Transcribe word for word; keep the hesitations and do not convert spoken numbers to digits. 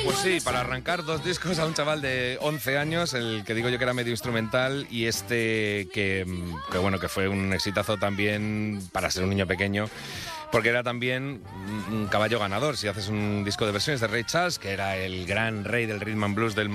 Pues sí, para arrancar dos discos a un chaval de once años, el que digo yo que era medio instrumental y este que, que bueno, que fue un exitazo también para ser un niño pequeño, porque era también un caballo ganador. Si haces un disco de versiones de Ray Charles, que era el gran rey del rhythm and blues del